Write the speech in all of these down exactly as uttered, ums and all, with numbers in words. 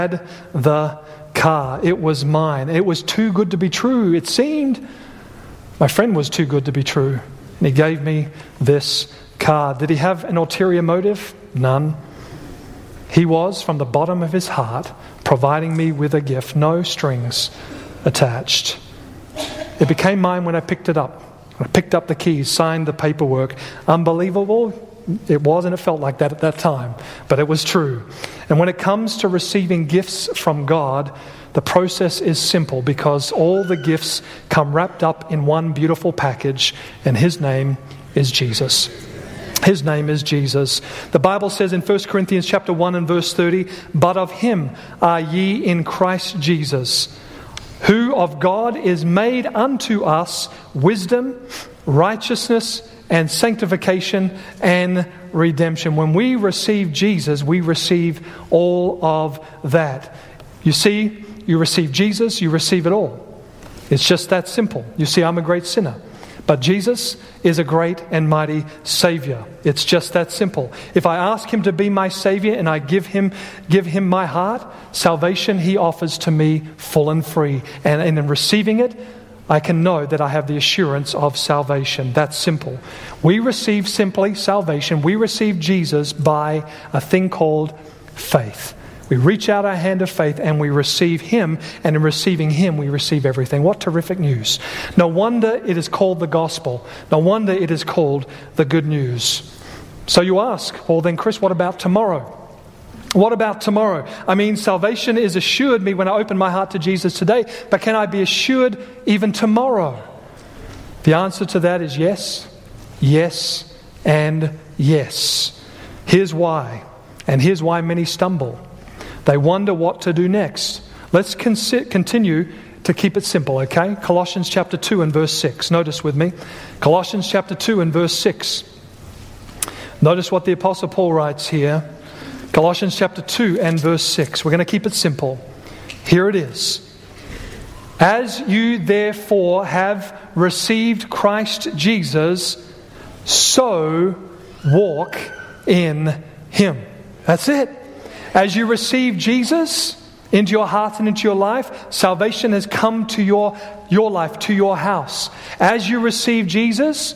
had the car. It was mine. It was too good to be true. It seemed my friend was too good to be true. And he gave me this car. Did he have an ulterior motive? None. He was, from the bottom of his heart, providing me with a gift, no strings attached. It became mine when I picked it up. I picked up the keys, signed the paperwork. Unbelievable? It was, and it felt like that at that time, but it was true. And when it comes to receiving gifts from God, the process is simple, because all the gifts come wrapped up in one beautiful package, and His name is Jesus. His name is Jesus. The Bible says in First Corinthians chapter one and verse thirty, "But of Him are ye in Christ Jesus, who of God is made unto us wisdom, righteousness, and sanctification and redemption." When we receive Jesus, we receive all of that. You see, you receive Jesus, you receive it all. It's just that simple. You see, I'm a great sinner, but Jesus is a great and mighty Savior. It's just that simple. If I ask Him to be my Savior and I give Him give Him my heart, salvation He offers to me full and free. And, and in receiving it, I can know that I have the assurance of salvation. That's simple. We receive simply salvation. We receive Jesus by a thing called faith. We reach out our hand of faith and we receive Him, and in receiving Him we receive everything. What terrific news. No wonder it is called the gospel. No wonder it is called the good news. So you ask, well then Chris, what about tomorrow? What about tomorrow? I mean, salvation is assured me when I open my heart to Jesus today, but can I be assured even tomorrow? The answer to that is yes, yes, and yes. Here's why, and here's why many stumble. They wonder what to do next. Let's con- continue to keep it simple, okay? Colossians chapter two and verse six. Notice with me. Colossians chapter two and verse six. Notice what the Apostle Paul writes here. Colossians chapter two and verse six. We're going to keep it simple. Here it is. "As you therefore have received Christ Jesus, so walk in Him." That's it. As you receive Jesus into your heart and into your life, salvation has come to your, your life, to your house. As you receive Jesus,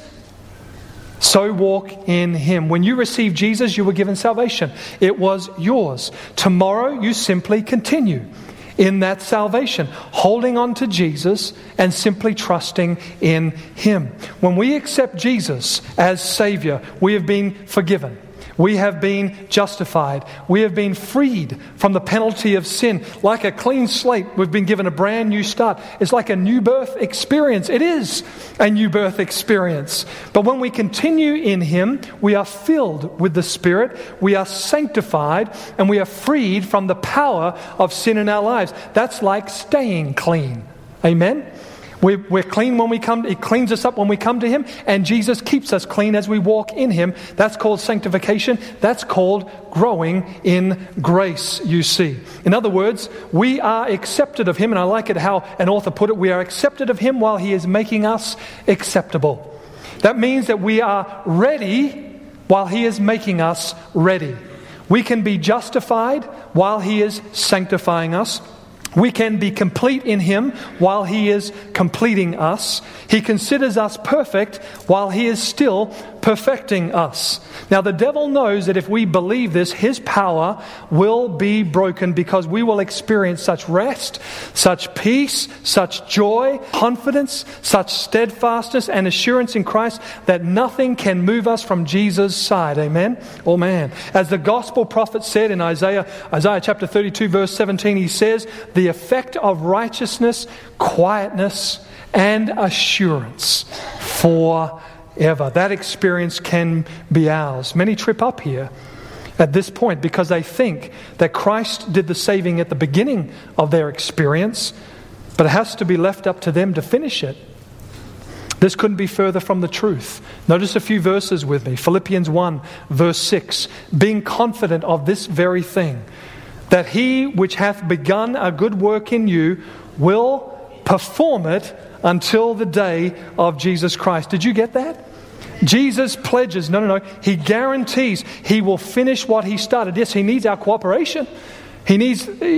so walk in Him. When you received Jesus, you were given salvation. It was yours. Tomorrow, you simply continue in that salvation, holding on to Jesus and simply trusting in Him. When we accept Jesus as Savior, we have been forgiven. We have been justified. We have been freed from the penalty of sin. Like a clean slate, we've been given a brand new start. It's like a new birth experience. It is a new birth experience. But when we continue in Him, we are filled with the Spirit, we are sanctified, and we are freed from the power of sin in our lives. That's like staying clean. Amen? We're, we're clean when we come. He cleans us up when we come to Him, and Jesus keeps us clean as we walk in Him. That's called sanctification. That's called growing in grace, you see. In other words, we are accepted of Him, and I like it how an author put it, we are accepted of Him while He is making us acceptable. That means that we are ready while He is making us ready. We can be justified while He is sanctifying us. We can be complete in Him while He is completing us. He considers us perfect while He is still perfecting us. Now the devil knows that if we believe this, his power will be broken, because we will experience such rest, such peace, such joy, confidence, such steadfastness and assurance in Christ that nothing can move us from Jesus' side. Amen? Oh man. As the gospel prophet said in Isaiah, Isaiah chapter thirty-two verse seventeen, he says, "The effect of righteousness, quietness, and assurance forever." That experience can be ours. Many trip up here at this point because they think that Christ did the saving at the beginning of their experience, but it has to be left up to them to finish it. This couldn't be further from the truth. Notice a few verses with me. Philippians one verse six. "Being confident of this very thing, that He which hath begun a good work in you will perform it until the day of Jesus Christ." Did you get that? Jesus pledges, no, no, no. He guarantees He will finish what He started. Yes, He needs our cooperation. He needs...